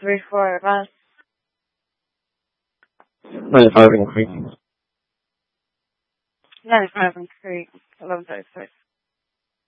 3, 4, advance. 95 in Creek. 95 in Creek, 1136.